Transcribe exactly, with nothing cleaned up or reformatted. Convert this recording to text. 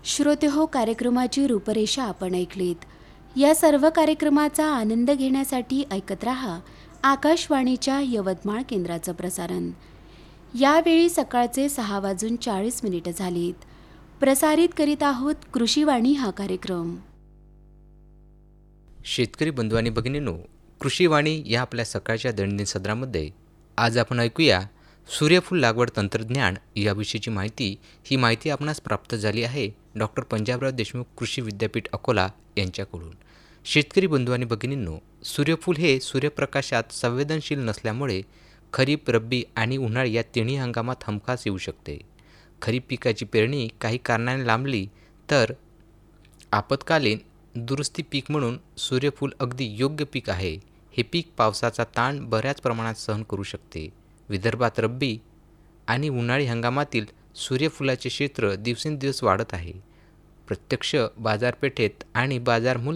श्रोतेहो, कार्यक्रमाची रूपरेषा आपण ऐकलीत. या सर्व कार्यक्रमाचा आनंद घेण्यासाठी ऐकत रहा आकाशवाणीच्या यवतमाळ केंद्राचं प्रसारण. यावेळी सकाळचे सहा वाजून चाळीस मिनिटं झालीत. प्रसारित करीत आहोत कृषीवाणी हा कार्यक्रम. शेतकरी बंधू आणि भगिनींनो, कृषीवाणी या आपल्या सकाळच्या दैनंदिन सदरामध्ये आज आपण ऐकूया सूर्यफूल लागवड तंत्रज्ञान याविषयीची माहिती. ही माहिती आपणास प्राप्त झाली आहे डॉक्टर पंजाबराव देशमुख कृषी विद्यापीठ अकोला यांच्याकडून. शेतकरी बंधू आणि भगिनींनो, सूर्यफूल हे सूर्यप्रकाशात संवेदनशील नसल्यामुळे खरीप, रब्बी आणि उन्हाळी या तिन्ही हंगामात हमखास येऊ शकते. खरीप पिकाची पेरणी काही कारणाने लांबली तर आपत्कालीन दुरुस्ती पीक म्हणून सूर्यफूल अगदी योग्य पीक आहे. हे पीक पावसाचा ताण बऱ्याच प्रमाणात सहन करू शकते. विदर्भात रब्बी आणि उन्हाळी हंगामातील सूर्यफुलाचे क्षेत्र दिवसेंदिवस वाढत आहे. प्रत्यक्ष बाजारपेठेत आणि बाजार मूल्य